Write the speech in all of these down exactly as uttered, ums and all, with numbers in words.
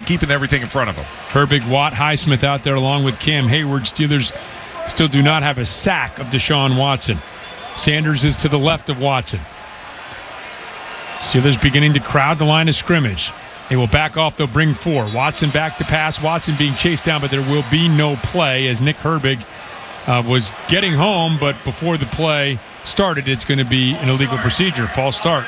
keeping everything in front of them. Herbig, Watt, Highsmith out there along with Cam Hayward. Steelers still do not have a sack of Deshaun Watson. Sanders is to the left of Watson. Steelers beginning to crowd the line of scrimmage. They will back off. They'll bring four. Watson back to pass. Watson being chased down, but there will be no play as Nick Herbig uh, was getting home, but before the play started, it's going to be an illegal procedure. False start.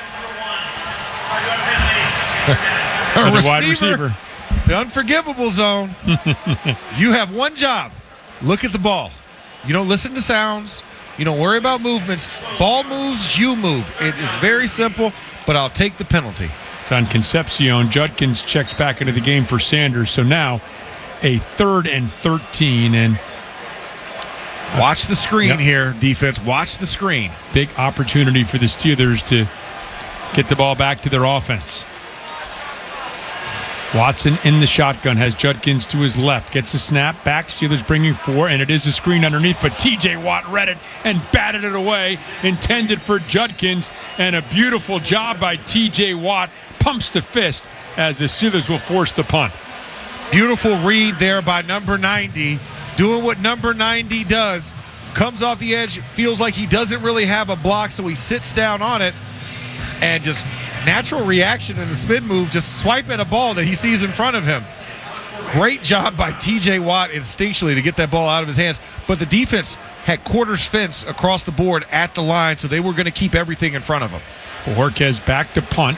A the receiver, wide receiver. The unforgivable zone. You have one job. Look at the ball. You don't listen to sounds. You don't worry about movements. Ball moves, you move. It is very simple, but I'll take the penalty. It's on Concepcion. Judkins checks back into the game for Sanders. So now a third and thirteen. And watch the screen yep. here, defense. Watch the screen. Big opportunity for the Steelers to get the ball back to their offense. Watson in the shotgun, has Judkins to his left, gets a snap back. Steelers bringing four, and it is a screen underneath, but T J Watt read it and batted it away, intended for Judkins, and a beautiful job by T J Watt. Pumps the fist as the Steelers will force the punt. Beautiful read there by number ninety, doing what number ninety does. Comes off the edge, feels like he doesn't really have a block, so he sits down on it, and just natural reaction in the spin move, just swipe at a ball that he sees in front of him. Great job by T J Watt instinctually to get that ball out of his hands. But the defense had quarters fence across the board at the line, so they were going to keep everything in front of them. Bojorquez back to punt.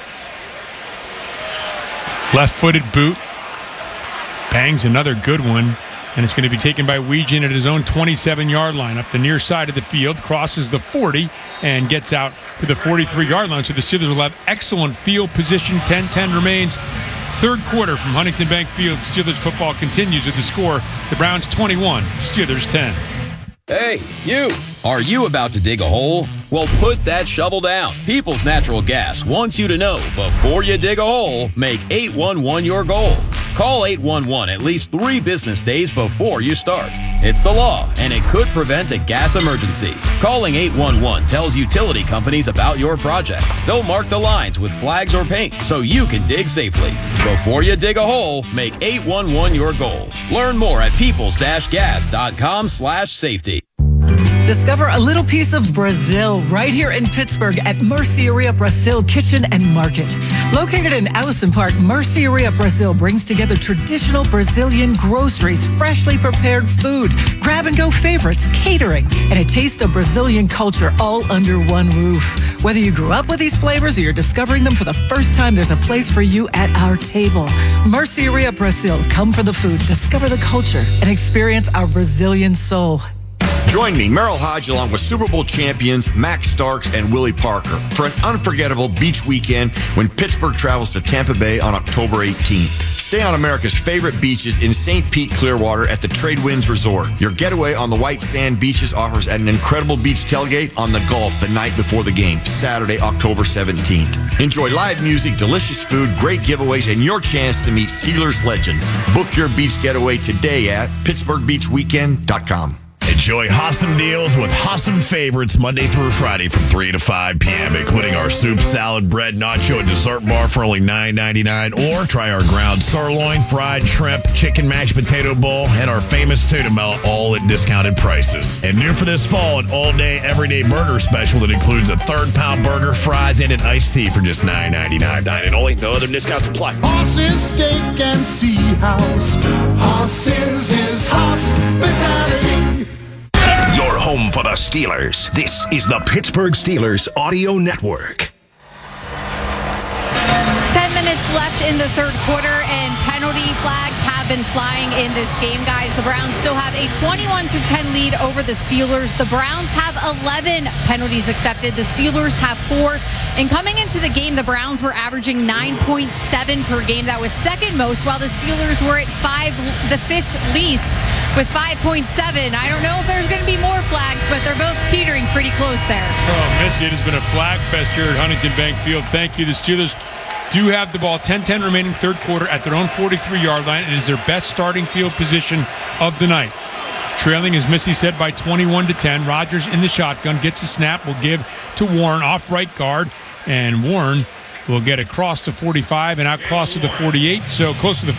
Left-footed boot. Bangs another good one. And it's going to be taken by Weegin at his own twenty-seven-yard line up the near side of the field, crosses the forty, and gets out to the forty-three-yard line. So the Steelers will have excellent field position. ten ten remains. Third quarter from Huntington Bank Field. Steelers football continues with the score. The Browns twenty-one, Steelers ten. Hey, you. Are you about to dig a hole? Well, put that shovel down. People's Natural Gas wants you to know before you dig a hole, make eight one one your goal. Call eight one one at least three business days before you start. It's the law, and it could prevent a gas emergency. Calling eight one one tells utility companies about your project. They'll mark the lines with flags or paint so you can dig safely. Before you dig a hole, make eight one one your goal. Learn more at peoples dash gas dot com slash safety. Discover a little piece of Brazil right here in Pittsburgh at Merceria Brazil Kitchen and Market. Located in Allison Park, Merceria Brazil brings together traditional Brazilian groceries, freshly prepared food, grab-and-go favorites, catering, and a taste of Brazilian culture all under one roof. Whether you grew up with these flavors or you're discovering them for the first time, there's a place for you at our table. Merceria Brazil. Come for the food, discover the culture, and experience our Brazilian soul. Join me, Merrill Hodge, along with Super Bowl champions Max Starks and Willie Parker for an unforgettable beach weekend when Pittsburgh travels to Tampa Bay on October eighteenth. Stay on America's favorite beaches in Saint Pete Clearwater at the Trade Winds Resort. Your getaway on the white sand beaches offers an incredible beach tailgate on the Gulf the night before the game, Saturday, October seventeenth. Enjoy live music, delicious food, great giveaways, and your chance to meet Steelers legends. Book your beach getaway today at pittsburgh beach weekend dot com. Enjoy awesome deals with awesome favorites Monday through Friday from three to five p.m., including our soup, salad, bread, nacho, and dessert bar for only nine ninety-nine. Or try our ground sirloin, fried shrimp, chicken mashed potato bowl, and our famous tuna melt, all at discounted prices. And new for this fall, an all-day, everyday burger special that includes a third-pound burger, fries, and an iced tea for just nine ninety-nine. Dine and only, no other discounts apply. Horses, steak, and sea house. Horses is hospitality. Your home for the Steelers. This is the Pittsburgh Steelers Audio Network. Ten minutes left in the third quarter, and penalty flags have been flying in this game, guys. The Browns still have a twenty-one to ten lead over the Steelers. The Browns have eleven penalties accepted. The Steelers have four. And coming into the game, the Browns were averaging nine point seven per game. That was second most, while the Steelers were at five, the fifth least, with five point seven. I don't know if there's going to be more flags, but they're both teetering pretty close there. Oh, Missy, it has been a flag fest here at Huntington Bank Field. Thank you. The Steelers do have the ball, ten ten remaining third quarter at their own forty-three-yard line. It is their best starting field position of the night. Trailing, as Missy said, by twenty-one to ten. Rodgers in the shotgun, gets a snap, will give to Warren off right guard, and Warren will get across to forty-five and out close to the forty-eight, so close to the